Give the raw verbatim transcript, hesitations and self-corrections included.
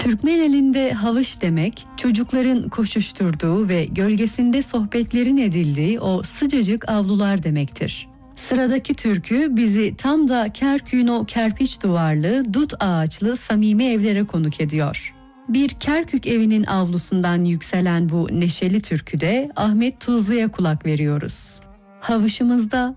Türkmen elinde havuç demek, çocukların koşuşturduğu ve gölgesinde sohbetlerin edildiği o sıcacık avlular demektir. Sıradaki türkü bizi tam da Kerkük'ün o kerpiç duvarlı, dut ağaçlı samimi evlere konuk ediyor. Bir Kerkük evinin avlusundan yükselen bu neşeli türküde Ahmet Tuzlu'ya kulak veriyoruz. Havuşumuzda